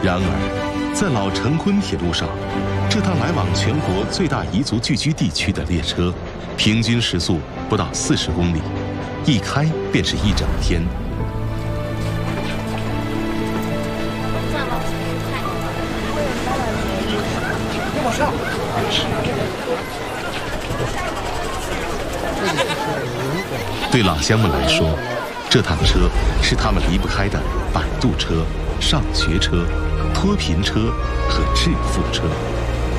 然而，在老成昆铁路上，这趟来往全国最大彝族聚居地区的列车，平均时速不到40公里，一开便是一整天。对老乡们来说，这趟车是他们离不开的摆渡车、上学车、脱贫车和致富车。